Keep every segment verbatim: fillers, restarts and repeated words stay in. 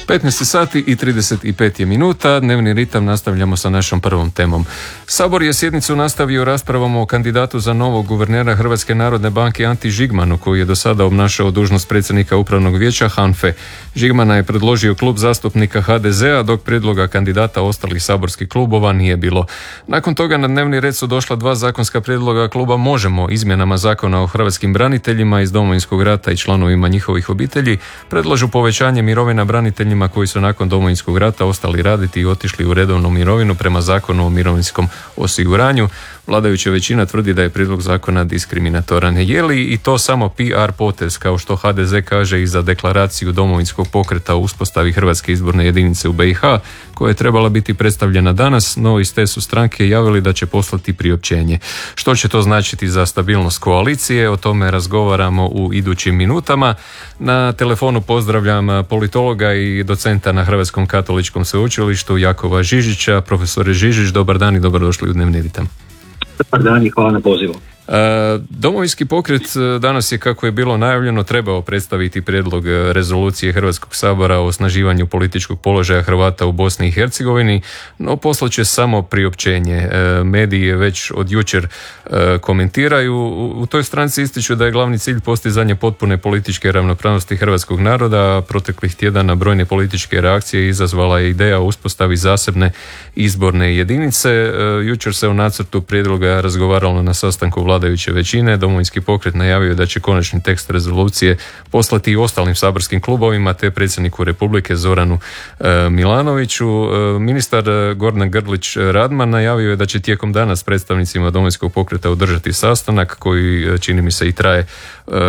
petnaest sati i trideset pet je minuta, dnevni ritam nastavljamo sa našom prvom temom. Sabor je sjednicu nastavio raspravom o kandidatu za novog guvernera Hrvatske narodne banke Anti Žigmanu, koji je do sada obnašao dužnost predsjednika upravnog vijeća HANFE. Žigmana je predložio klub zastupnika ha de ze a, dok prijedloga kandidata ostalih saborskih klubova nije bilo. Nakon toga na dnevni red su došla dva zakonska prijedloga kluba Možemo. Izmjenama zakona o hrvatskim braniteljima iz Domovinskog rata i članovima njihovih obitelji predlažu povećanje mirovina braniteljima koji su nakon Domovinskog rata ostali raditi i otišli u redovnu mirovinu prema zakonu o mirovinskom osiguranju. Vladajuća većina tvrdi da je prijedlog zakona diskriminatoran. Je li i to samo pe er potez, kao što ha de ze kaže i za deklaraciju Domovinskog pokreta o uspostavi Hrvatske izborne jedinice u be i ha, koja je trebala biti predstavljena danas, no iz te su stranke javili da će poslati priopćenje. Što će to značiti za stabilnost koalicije? O tome razgovaramo u idućim minutama. Na telefonu pozdravljam politologa i docenta na Hrvatskom katoličkom sveučilištu Jakova Žižića. Profesore Žižić, dobar dan i dobrodošli u Dnevni ritam. Dobar dan i hvala na pozivu. Domovinski pokret danas je, kako je bilo najavljeno, trebao predstaviti prijedlog rezolucije Hrvatskog sabora o osnaživanju političkog položaja Hrvata u Bosni i Hercegovini, no poslat će samo priopćenje. Mediji već od jučer komentiraju. U toj stranci ističu da je glavni cilj postizanje potpune političke ravnopravnosti hrvatskog naroda. Proteklih tjedana brojne političke reakcije izazvala je ideja o uspostavi zasebne izborne jedinice. Jučer se o nacrtu prijedloga razgovaralo na sastanku vladajuće većine. Domovinski pokret najavio da će konačni tekst rezolucije poslati i ostalim saborskim klubovima te predsjedniku Republike Zoranu e, Milanoviću. E, ministar Gordan Grlić Radman najavio je da će tijekom dana s predstavnicima Domovinskog pokreta održati sastanak koji, čini mi se, i traje e,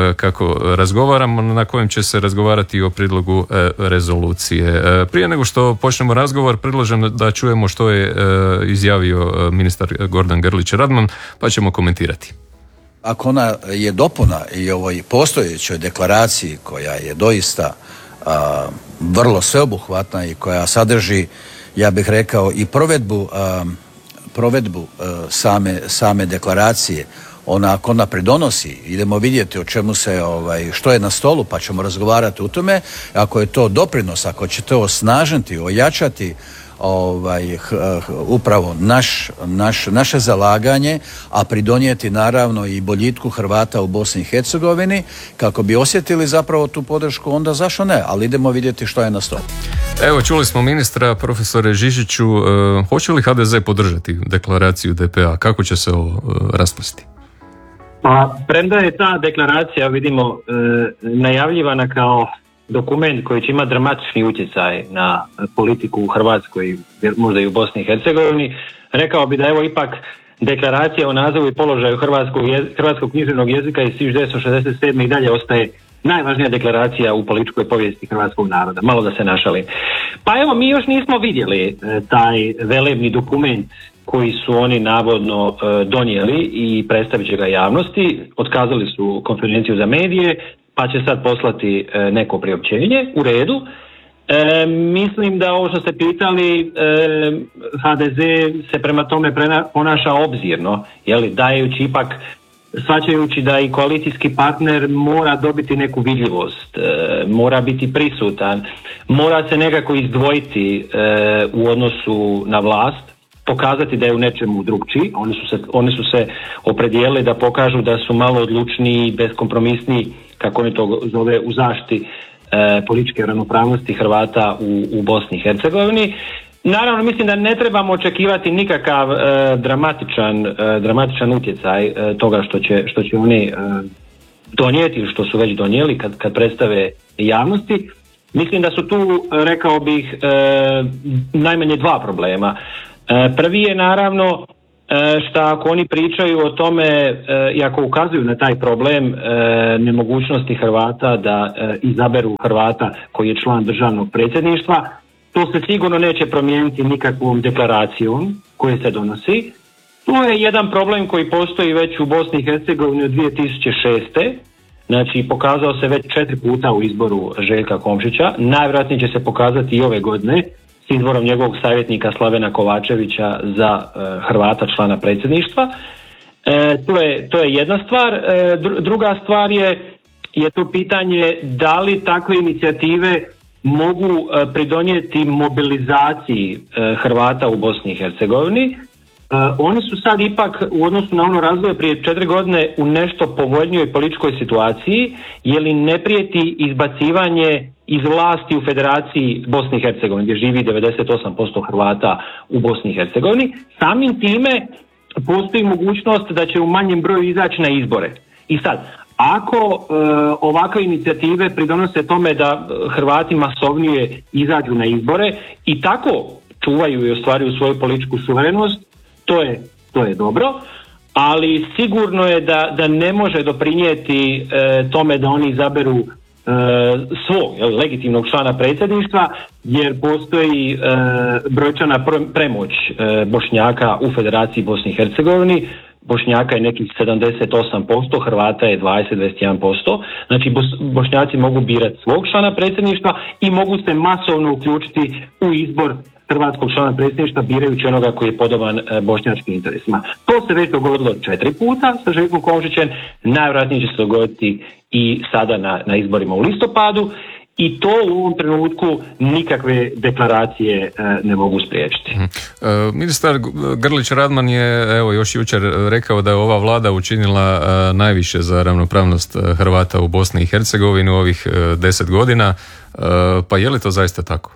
kako razgovaramo, na kojem će se razgovarati o prijedlogu e, rezolucije. E, prije nego što počnemo razgovor, predlažem da čujemo što je e, izjavio ministar Gordan Grlić Radman, pa ćemo komentirati. Ako ona je dopuna i ovoj postojećoj deklaraciji koja je doista a, vrlo sveobuhvatna i koja sadrži, ja bih rekao, i provedbu, a, provedbu a, same, same deklaracije, ona, ako ona pridonosi, idemo vidjeti o čemu se, ovaj, što je na stolu, pa ćemo razgovarati o tome. Ako je to doprinos, ako će to osnažiti, ojačati ovaj, upravo naš, naš, naše zalaganje, a pridonijeti naravno i boljitku Hrvata u Bosni i Hercegovini, kako bi osjetili zapravo tu podršku, onda zašto ne, ali idemo vidjeti što je na stolu. Evo, čuli smo ministra, profesore Žižiću, e, hoće li ha de ze podržati deklaraciju de pe a? Kako će se ovo e, rasplesti? Pa, premda je ta deklaracija, vidimo, e, najavljivana kao dokument koji će imati dramatični utjecaj na politiku u Hrvatskoj, možda i u Bosni i Hercegovini, rekao bi da evo ipak deklaracija o nazivu i položaju hrvatskog, hrvatskog književnog jezika iz tisuću devetsto šezdeset sedme i dalje ostaje najvažnija deklaracija u političkoj povijesti hrvatskog naroda. Malo da se našalim. Pa evo, mi još nismo vidjeli taj velebni dokument koji su oni navodno donijeli i predstavit će ga javnosti. Otkazali su konferenciju za medije, pa će sad poslati e, neko priopćenje, u redu. E, mislim da ovo što ste pitali, e, ha de ze se prema tome prena, ponaša obzirno, jeli, dajući ipak, shvaćajući da i koalicijski partner mora dobiti neku vidljivost, e, mora biti prisutan, mora se nekako izdvojiti e, u odnosu na vlast, pokazati da je u nečemu drugčiji. Oni su se, oni su se opredijelili da pokažu da su malo odlučniji, beskompromisniji, kako oni to zove, u zaštiti e, političke ravnopravnosti Hrvata u, u Bosni i Hercegovini. Naravno, mislim da ne trebamo očekivati nikakav e, dramatičan, e, dramatičan utjecaj e, toga što će, što će oni e, donijeti ili što su već donijeli kad, kad predstave javnosti. Mislim da su tu, rekao bih, e, najmanje dva problema. E, prvi je naravno što ako oni pričaju o tome i ako ukazuju na taj problem nemogućnosti Hrvata da izaberu Hrvata koji je član državnog predsjedništva, to se sigurno neće promijeniti nikakvom deklaracijom koje se donosi. To je jedan problem koji postoji već u Bosni i Hercegovini od dvije tisuće šeste. Znači, pokazao se već četiri puta u izboru Željka Komšića. Najvjerojatnije će se pokazati i ove godine s izborom njegovog savjetnika Slavena Kovačevića za e, Hrvata člana predsjedništva. E, to je, to je jedna stvar. E, dru, druga stvar je, je to pitanje da li takve inicijative mogu pridonijeti mobilizaciji Hrvata u Bosni i Hercegovini. Oni su sad ipak u odnosu na ono razdoblje prije četiri godine u nešto povoljnijoj političkoj situaciji, jer im ne prijeti izbacivanje iz vlasti u Federaciji Bosne i Hercegovine, gdje živi devedeset osam posto Hrvata u Bosni i Hercegovini. Samim time postoji mogućnost da će u manjem broju izaći na izbore. I sad, ako e, ovakve inicijative pridonose tome da Hrvati masovnije izađu na izbore i tako čuvaju i ostvaruju svoju političku suverenost, to je, to je dobro, ali sigurno je da, da ne može doprinijeti e, tome da oni izaberu e, svog jel, legitimnog člana predsjedništva, jer postoji e, brojčana premoć e, Bošnjaka u Federaciji Bosne i Hercegovini. Bošnjaka je nekih sedamdeset osam posto, Hrvata je dvadeset do dvadeset jedan posto. Znači Bošnjaci mogu birati svog člana predsjedništva i mogu se masovno uključiti u izbor hrvatskog člana predsjedništva birajući onoga koji je podoban bošnjačkim interesima. To se već dogodilo četiri puta sa Željkom Komšićem, najvjerojatnije će se dogoditi i sada na, na izborima u listopadu. I to u ovom trenutku nikakve deklaracije e, ne mogu spriječiti. E, ministar Grlić Radman je evo još jučer rekao da je ova vlada učinila e, najviše za ravnopravnost Hrvata u Bosni i Hercegovini u ovih e, deset godina. E, pa je li to zaista tako?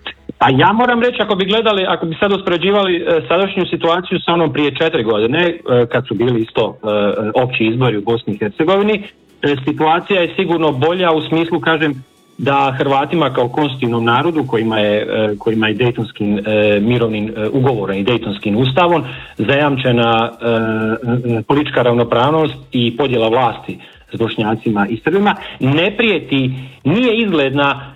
A ja moram reći, ako bi gledali, ako bi sad uspoređivali e, sadašnju situaciju sa onom prije četiri godine, e, kad su bili isto e, opći izbori u Bosni i Hercegovini, e, situacija je sigurno bolja u smislu, kažem, da Hrvatima kao konstitutivnom narodu kojima je, kojima je Dejtonskim e, mirovnim e, ugovorom i Dejtonskim ustavom zajamčena e, politička ravnopravnost i podjela vlasti s Bošnjacima i Srbima, ne prijeti, nije izgledna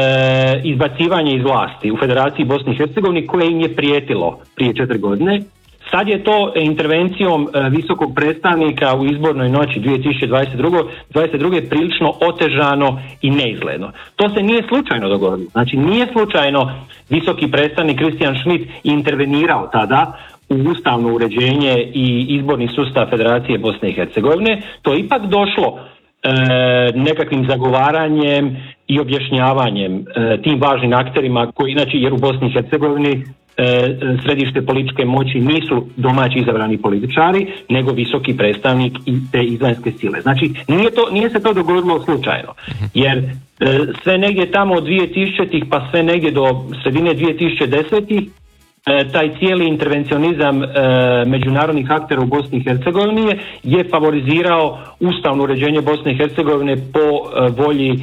e, izbacivanje iz vlasti u Federaciji Bosne i Hercegovine koje im je prijetilo prije četiri godine. Sad je to intervencijom e, visokog predstavnika u izbornoj noći dvije tisuće dvadeset druge prilično otežano i neizgledno. To se nije slučajno dogodilo. Znači nije slučajno visoki predstavnik Christian Schmidt intervenirao tada u ustavno uređenje i izborni sustav Federacije Bosne i Hercegovine. To je ipak došlo e, nekakvim zagovaranjem i objašnjavanjem e, tim važnim akterima koji, znači jer u Bosni i Hercegovini središte političke moći nisu domaći izabrani političari, nego visoki predstavnik i te izvanjske sile. Znači, nije, to, nije se to dogodilo slučajno, jer e, sve negdje tamo od dvije tisućitih pa sve negdje do sredine dvije tisuće desetih e, taj cijeli intervencionizam e, međunarodnih aktera u Bosni i Hercegovini je favorizirao ustavno uređenje Bosne i Hercegovine po e, volji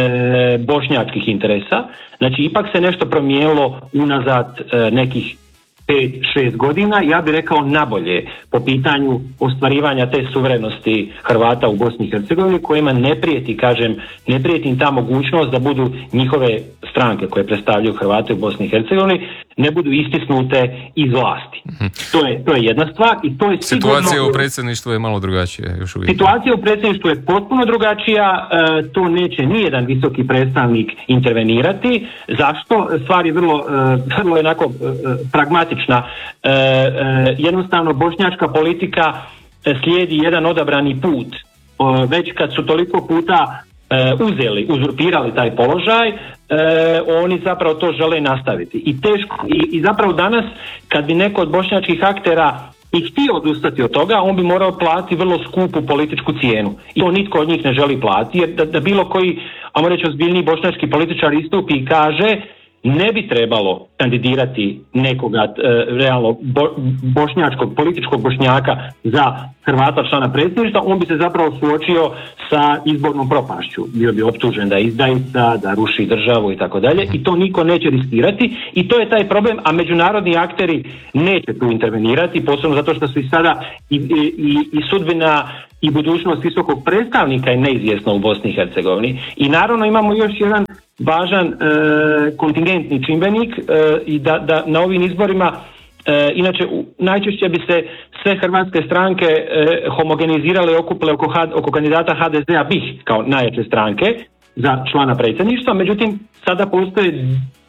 e, bošnjačkih interesa. Znači ipak se nešto promijenilo unazad e, nekih pet šest godina, ja bih rekao nabolje po pitanju ostvarivanja te suverenosti Hrvata u Bosni i Hercegovini kojima ne prijeti, kažem, ne prijeti im ta mogućnost da budu njihove stranke koje predstavljaju Hrvate u Bosni i Hercegovini ne budu istisnute iz vlasti. Mm-hmm. To je, to je jedna stvar i to je sigurno... Situacija u predsjedništvu je malo drugačija još uvijek. Situacija u predsjedništvu je potpuno drugačija, e, to neće nijedan visoki predstavnik intervenirati. Zašto? Stvar je vrlo, e, vrlo jednako e, pragmatična. E, e, jednostavno bošnjačka politika slijedi jedan odabrani put. E, već kad su toliko puta e, uzeli, uzurpirali taj položaj, E, oni zapravo to žele nastaviti i teško i, i zapravo danas kad bi neko od bošnjačkih aktera i htio odustati od toga, on bi morao platiti vrlo skupu političku cijenu i to nitko od njih ne želi platiti jer da, da bilo koji, ajmo reći, ozbiljniji bošnjački političar istupi i kaže ne bi trebalo kandidirati nekoga e, realno bo, bošnjačkog, političkog bošnjaka za Hrvata člana predsjedništva, on bi se zapravo suočio sa izbornom propašću. Bio bi optužen da je izdajica, da ruši državu i tako dalje i to niko neće riskirati i to je taj problem, a međunarodni akteri neće tu intervenirati, posebno zato što su i sada i, i, i sudbina i budućnost visokog predstavnika je neizvjesna u Bosni i Hercegovini. I naravno imamo još jedan važan e, kontingentni čimbenik e, i da, da na ovim izborima e, inače u, najčešće bi se sve hrvatske stranke e, homogenizirale i okupile oko, oko kandidata ha de ze a BiH kao najjače stranke za člana predsjedništva, međutim sada postoje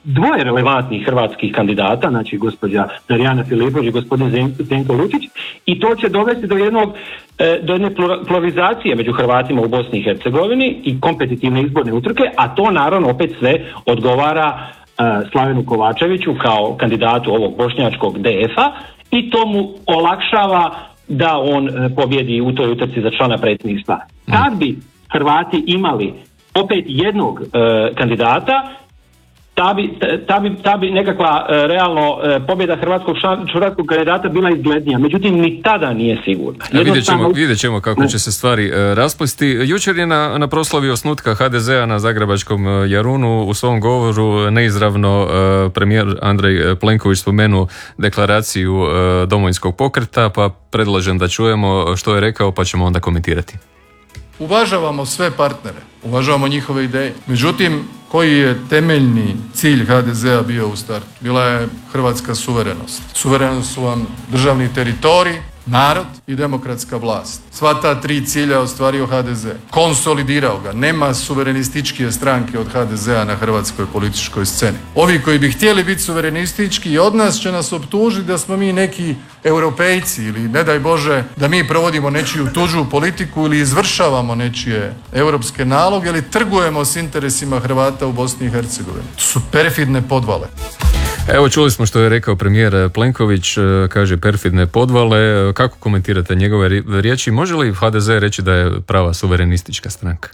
dvoje relevantnih hrvatskih kandidata, znači gospođa Marijana Filipović i gospodin Zdenko Lučić, i to će dovesti do jednog do jedne pluralizacije među Hrvatima u Bosni i Hercegovini i kompetitivne izborne utrke, a to naravno opet sve odgovara Slavenu Kovačeviću kao kandidatu ovog bošnjačkog D F-a i to mu olakšava da on pobjedi u toj utrci za člana predsjedništva. Kad bi Hrvati imali opet jednog e, kandidata, ta bi, ta, bi, ta bi nekakva e, realno e, pobjeda hrvatskog, hrvatskog kandidata bila izglednija. Međutim, ni tada nije sigurna. Vidjet ćemo, vidjet ćemo kako će se stvari e, rasplesti. Jučer je na, na proslavi osnutka H D Z-a na Zagrebačkom Jarunu u svom govoru neizravno e, premijer Andrej Plenković spomenuo deklaraciju e, Domovinskog pokreta, pa predlažem da čujemo što je rekao, pa ćemo onda komentirati. Uvažavamo sve partnere, uvažavamo njihove ideje. Međutim, koji je temeljni cilj H D Z-a bio u startu? Bila je hrvatska suverenost. Suverenost su vam državni teritorij, narod i demokratska vlast. Sva ta tri cilja ostvario H D Z. Konsolidirao ga. Nema suverenističkije stranke od H D Z-a na hrvatskoj političkoj sceni. Ovi koji bi htjeli biti suverenistički od nas će nas optužiti da smo mi neki europejci ili ne daj Bože da mi provodimo nečiju tuđu politiku ili izvršavamo nečije europske naloge ili trgujemo s interesima Hrvata u Bosni i Hercegovini. To su perfidne podvale. Evo, čuli smo što je rekao premijer Plenković, kaže perfidne podvale. Kako komentirate njegove riječi? Može li H D Z reći da je prava suverenistička stranka?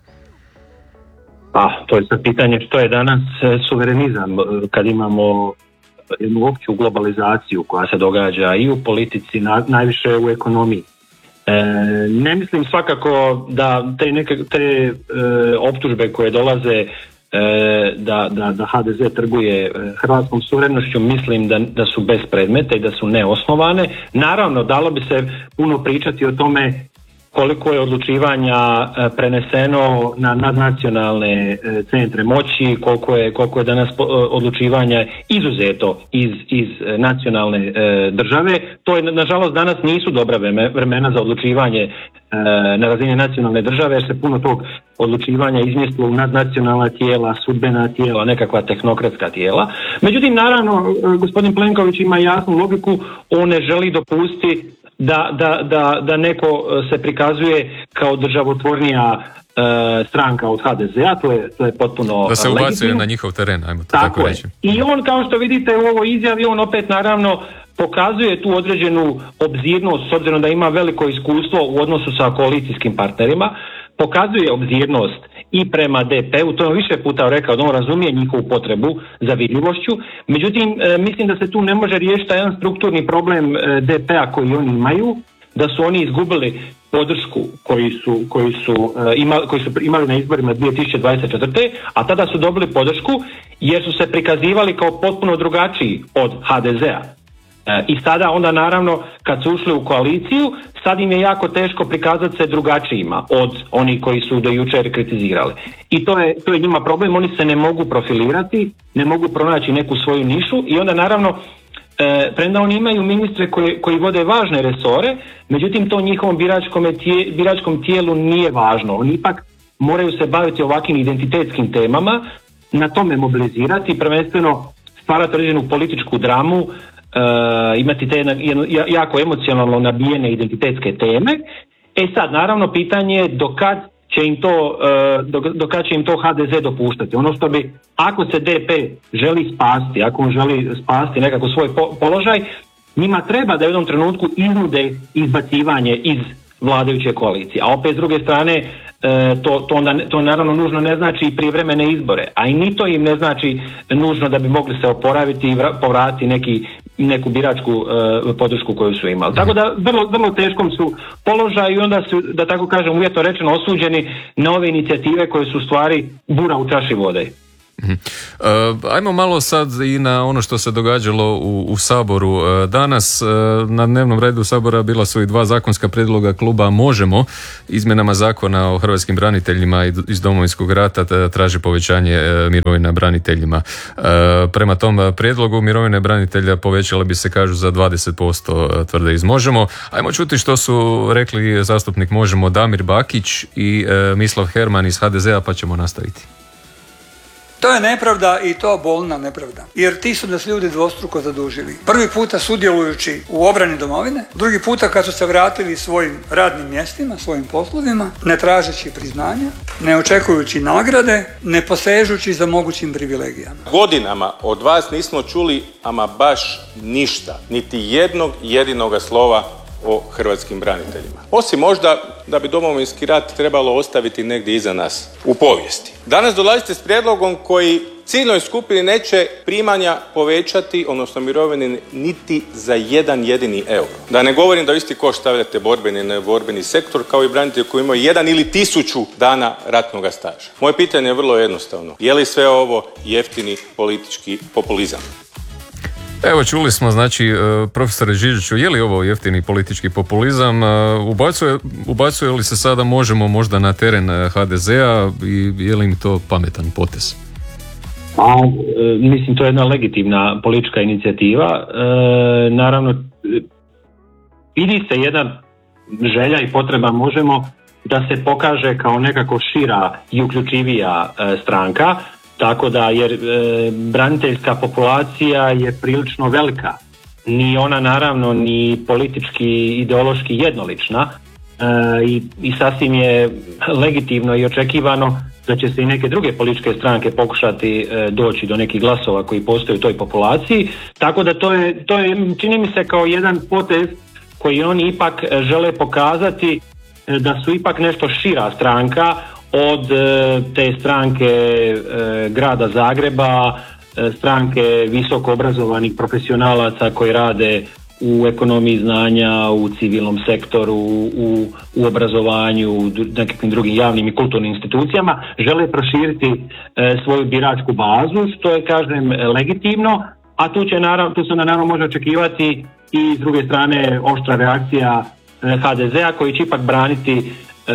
Pa, to je sad pitanje što je danas suverenizam, kad imamo jednu opću globalizaciju koja se događa i u politici, na, najviše u ekonomiji. E, ne mislim svakako da te, neke, te e, optužbe koje dolaze Da, da, da H D Z trguje hrvatskom suverenošću, mislim da, da su bez predmeta i da su neosnovane. Naravno, dalo bi se puno pričati o tome koliko je odlučivanja preneseno na nadnacionalne centre moći, koliko je, koliko je danas odlučivanja izuzeto iz, iz nacionalne države. To je, nažalost, danas nisu dobra vremena za odlučivanje na razini nacionalne države, jer se puno tog odlučivanja izmjestilo u nadnacionalna tijela, sudbena tijela, nekakva tehnokratska tijela. Međutim, naravno, gospodin Plenković ima jasnu logiku, on ne želi dopustiti da, da, da, da neko se prikazuje kao državotvornija e, stranka od H D Z-a, to je, to je potpuno da se ubacuje legitimno na njihov teren, ajmo to tako, tako reći. I on, kao što vidite u ovoj izjavi, on opet naravno pokazuje tu određenu obzirnost, s obzirom da ima veliko iskustvo u odnosu sa koalicijskim partnerima, pokazuje obzirnost i prema D P-u, to je više puta rekao da on razumije njihovu potrebu za vidljivošću, međutim e, mislim da se tu ne može riješiti jedan strukturni problem e, D P-a koji oni imaju, da su oni izgubili podršku koji su, koji su, e, imali, koji su imali na izborima dvije tisuće dvadeset četvrte. a tada su dobili podršku jer su se prikazivali kao potpuno drugačiji od H D Z-a. I sada onda naravno kad su ušli u koaliciju, sad im je jako teško prikazati se drugačijima od onih koji su do jučer kritizirali. I to je, to je njima problem, oni se ne mogu profilirati, ne mogu pronaći neku svoju nišu i onda naravno e, premda oni imaju ministre koji, koji vode važne resore, međutim to njihovom biračkom, tije, biračkom tijelu nije važno. Oni ipak moraju se baviti ovakvim identitetskim temama, na tome mobilizirati, prvenstveno stvarati određenu političku dramu, Uh, imati te jedno, jako emocionalno nabijene identitetske teme. E sad, naravno, pitanje je do kad će im to, uh, do, do kad će im to H D Z dopuštati. Ono što bi, ako se D P želi spasti, ako on želi spasti nekako svoj po, položaj, njima treba da u jednom trenutku iznude izbacivanje iz vladajuće koalicije. A opet s druge strane, To, to, onda, to naravno nužno ne znači i prijevremene izbore, a i ni to im ne znači nužno da bi mogli se oporaviti i vra, povratiti neki, neku biračku uh, podršku koju su imali. Tako da vrlo, vrlo teškom su položaju i onda su, da tako kažem, uvjetno rečeno osuđeni na ove inicijative koje su u stvari bura u čaši vode. Uh, ajmo malo sad i na ono što se događalo u, u Saboru. Uh, danas uh, na dnevnom redu Sabora bila su i dva zakonska prijedloga kluba Možemo. Izmjenama zakona o hrvatskim braniteljima iz Domovinskog rata traži povećanje uh, mirovina braniteljima. Uh, prema tom prijedlogu mirovine branitelja povećale bi se, kažu, za dvadeset posto, tvrde iz Možemo. Ajmo čuti što su rekli zastupnik Možemo Damir Bakić i uh, Mislav Herman iz H D Z-a, pa ćemo nastaviti. To je nepravda i to bolna nepravda. Jer ti su nas ljudi dvostruko zadužili. Prvi puta sudjelujući u obrani domovine, drugi puta kad su se vratili svojim radnim mjestima, svojim poslovima, ne tražeći priznanja, ne očekujući nagrade, ne posežući za mogućim privilegijama. Godinama od vas nismo čuli ama baš ništa, niti jednog jedinoga slova o hrvatskim braniteljima. Osim možda da bi Domovinski rat trebalo ostaviti negdje iza nas, u povijesti. Danas dolazite s prijedlogom koji ciljnoj skupini neće primanja povećati, odnosno mirovine, niti za jedan jedini euro. Da ne govorim da isti koš stavljate borbeni i neborbeni sektor, kao i branitelji koji imaju jedan ili tisuću dana ratnog staža. Moje pitanje je vrlo jednostavno. Je li sve ovo jeftini politički populizam? Evo, čuli smo, znači, profesore Žižiću, je li ovo jeftini politički populizam? Ubacuje, ubacuje li se sada Možemo možda na teren ha de zea i je li im to pametan potez? A, mislim, to je jedna legitimna politička inicijativa. E, naravno, vidi se jedna želja i potreba Možemo da se pokaže kao nekako šira i uključivija e, stranka, tako da, jer e, braniteljska populacija je prilično velika. Ni ona naravno ni politički, ideološki jednolična e, i, i sasvim je legitimno i očekivano da će se i neke druge političke stranke pokušati e, doći do nekih glasova koji postoje u toj populaciji. Tako da to je, to je, čini mi se kao jedan potez koji oni ipak žele pokazati e, da su ipak nešto šira stranka od e, te stranke e, grada Zagreba, e, stranke visoko obrazovanih profesionalaca koji rade u ekonomiji znanja, u civilnom sektoru, u, u obrazovanju, u nekakvim drugim javnim i kulturnim institucijama, žele proširiti e, svoju biračku bazu, što je, kažem, legitimno, a tu će naravno, tu se naravno može očekivati i s druge strane oštra reakcija e, ha de zea koji će ipak braniti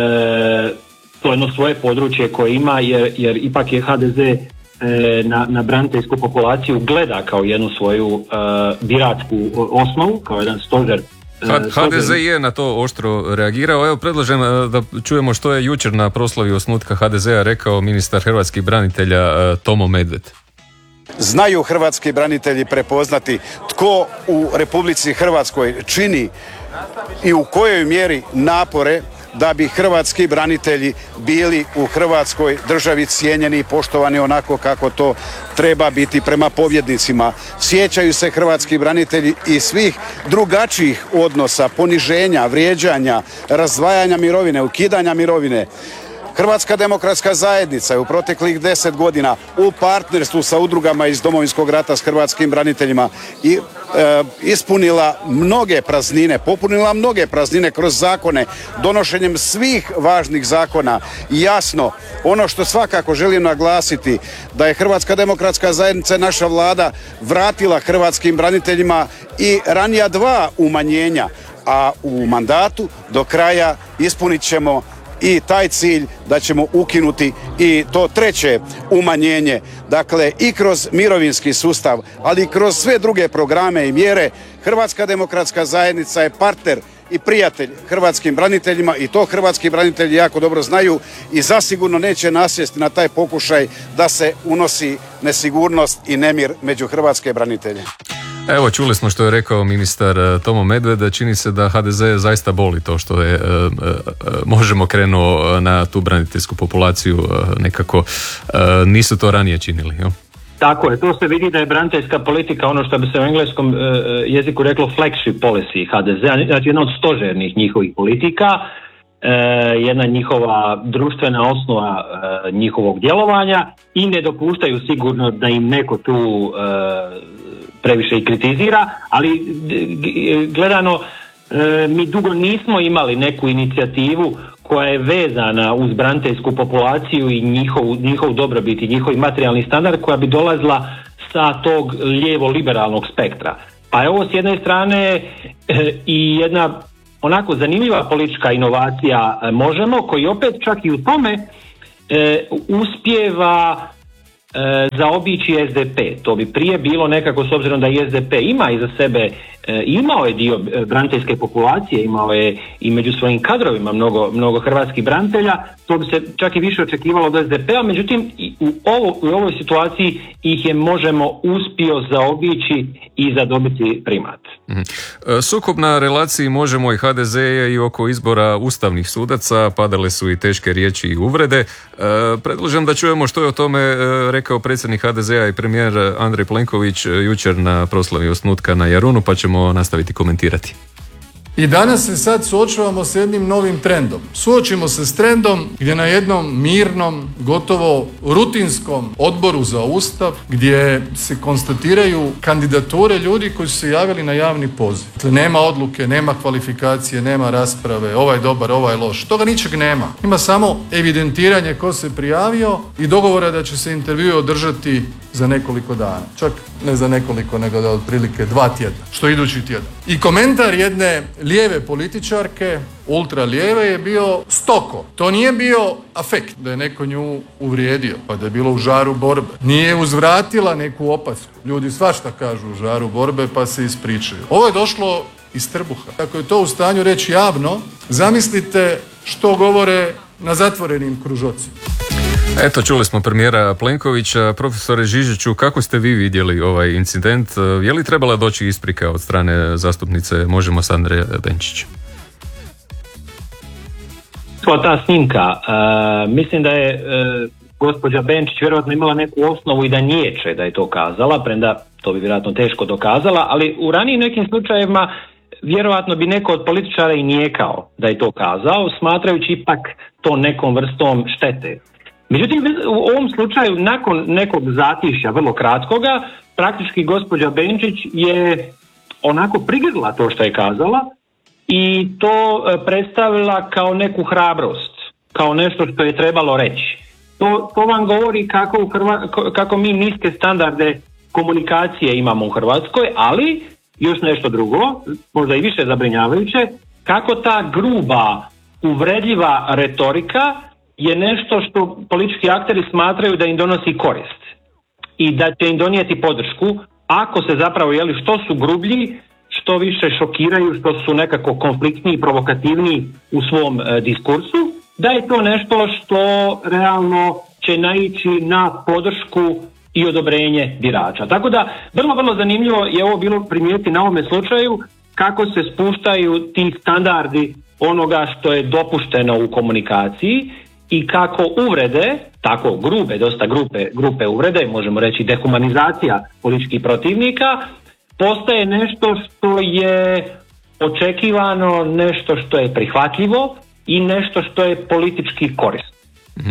e, to jedno svoje područje koje ima, jer, jer ipak je ha de ze e, na, na braniteljsku populaciju gleda kao jednu svoju e, biračku osnovu, kao jedan stožer. E, ha de ze je na to oštro reagirao. Evo, predlažem da čujemo što je jučer na proslavi osnutka ha de zea rekao ministar hrvatskih branitelja Tomo Medved. Znaju hrvatski branitelji prepoznati tko u Republici Hrvatskoj čini i u kojoj mjeri napore da bi hrvatski branitelji bili u Hrvatskoj državi cijenjeni i poštovani onako kako to treba biti prema pobjednicima. Sjećaju se hrvatski branitelji i svih drugačijih odnosa, poniženja, vrijeđanja, razdvajanja mirovine, ukidanja mirovine. Hrvatska demokratska zajednica je u proteklih deset godina u partnerstvu sa udrugama iz Domovinskog rata s hrvatskim braniteljima i e, ispunila mnoge praznine, popunila mnoge praznine kroz zakone, donošenjem svih važnih zakona. I jasno, ono što svakako želim naglasiti, da je Hrvatska demokratska zajednica, naša vlada, vratila hrvatskim braniteljima i ranija dva umanjenja, a u mandatu do kraja ispunit ćemo i taj cilj da ćemo ukinuti i to treće umanjenje. Dakle, i kroz mirovinski sustav, ali i kroz sve druge programe i mjere, Hrvatska demokratska zajednica je partner i prijatelj hrvatskim braniteljima i to hrvatski branitelji jako dobro znaju i zasigurno neće nasjesti na taj pokušaj da se unosi nesigurnost i nemir među hrvatske branitelje. Evo, čuli smo što je rekao ministar Tomo Medved. Čini se da ha de ze zaista boli to što je e, e, Možemo krenuo na tu braniteljsku populaciju nekako. E, nisu to ranije činili, jel? Tako je, to se vidi da je braniteljska politika ono što bi se u engleskom e, jeziku reklo flagship policy ha de ze, znači jedna od stožernih njihovih politika, e, jedna njihova društvena osnova e, njihovog djelovanja i ne dopuštaju sigurno da im neko tu e, previše i kritizira, ali gledano e, mi dugo nismo imali neku inicijativu koja je vezana uz braniteljsku populaciju i njihov, njihov dobrobit i njihov materijalni standard koja bi dolazila sa tog lijevo-liberalnog spektra. Pa je ovo s jedne strane e, i jedna onako zanimljiva politička inovacija e, Možemo, koji opet čak i u tome e, uspijeva zaobići S D P. To bi prije bilo nekako, s obzirom da i S D P ima iza sebe, e, imao je dio braniteljske populacije, imao je i među svojim kadrovima mnogo, mnogo hrvatskih branitelja, to bi se čak i više očekivalo od S D P-a, međutim u, ovo, u ovoj situaciji ih je Možemo uspio zaobići i zadobiti primat. Mm-hmm. Sukob na relaciji Možemo i H D Z je i oko izbora ustavnih sudaca, padale su i teške riječi i uvrede. E, predlažem da čujemo što je o tome rekao predsjednik H D Z-a i premijer Andrej Plenković jučer na proslavi osnutka na Jarunu, pa ćemo nastaviti komentirati. I danas se sad suočavamo s jednim novim trendom. Suočimo se s trendom gdje na jednom mirnom, gotovo rutinskom odboru za Ustav, gdje se konstatiraju kandidature ljudi koji su se javili na javni poziv. Dakle, nema odluke, nema kvalifikacije, nema rasprave, ovaj dobar, ovaj loš. Toga ničeg nema. Ima samo evidentiranje ko se prijavio i dogovora da će se intervju održati za nekoliko dana. Čak ne za nekoliko, nego da otprilike dva tjedna, što idući tjedan. I komentar jedne lijeve političarke, ultra lijeve, je bio stoko. To nije bio afekt da je neko nju uvrijedio, pa da je bilo u žaru borbe. Nije uzvratila neku opasku. Ljudi svašta kažu u žaru borbe pa se ispričaju. Ovo je došlo iz trbuha. Ako je to u stanju reći javno, zamislite što govore na zatvorenim kružocima. Eto, čuli smo premijera Plenkovića. Profesore Žižiću, kako ste vi vidjeli ovaj incident? Je li trebala doći isprika od strane zastupnice Možemo Sandre Benčić? Ta snimka, uh, mislim da je uh, gospođa Benčić vjerojatno imala neku osnovu i da niječe da je to kazala, premda to bi vjerojatno teško dokazala, ali u ranijim nekim slučajevima vjerojatno bi neko od političara i nijekao da je to kazao, smatrajući ipak to nekom vrstom štete. Međutim, u ovom slučaju, nakon nekog zatišja, vrlo kratkoga, praktički gospođa Benčić je onako prigrdla to što je kazala i to predstavila kao neku hrabrost, kao nešto što je trebalo reći. To, to vam govori kako, u Hrva, kako mi niske standarde komunikacije imamo u Hrvatskoj, ali još nešto drugo, možda i više zabrinjavajuće, kako ta gruba, uvredljiva retorika je nešto što politički akteri smatraju da im donosi korist i da će im donijeti podršku ako se zapravo, jeli, što su grublji, što više šokiraju, što su nekako konfliktniji, provokativniji u svom e, diskursu, da je to nešto što realno će naići na podršku i odobrenje birača. Tako da, vrlo, vrlo zanimljivo je ovo bilo primijeti na ovome slučaju kako se spuštaju ti standardi onoga što je dopušteno u komunikaciji i kako uvrede, tako grube, dosta grupe, grupe uvrede, možemo reći dehumanizacija političkih protivnika, postaje nešto što je očekivano, nešto što je prihvatljivo i nešto što je politički korisno.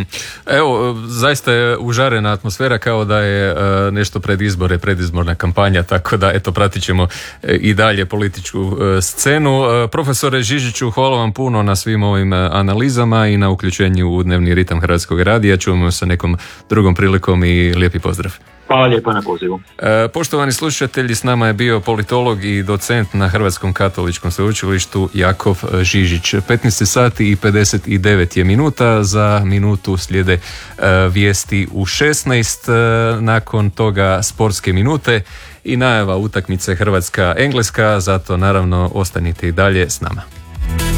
Evo, zaista je užarena atmosfera kao da je uh, nešto pred izbore, predizborna kampanja, tako da eto pratit ćemo uh, i dalje političku uh, scenu. Uh, profesore Žižiću, hvala vam puno na svim ovim uh, analizama i na uključenju u dnevni ritam Hrvatskog radija. Čujemo se nekom drugom prilikom i lijepi pozdrav. Hvala lijepo na pozivu. E, poštovani slušatelji, s nama je bio politolog i docent na Hrvatskom katoličkom sveučilištu Jakov Žižić. petnaest sati i pedeset devet je minuta, za minutu slijede e, vijesti u šesnaest, e, nakon toga sportske minute i najava utakmice Hrvatska-Engleska, zato naravno ostanite i dalje s nama.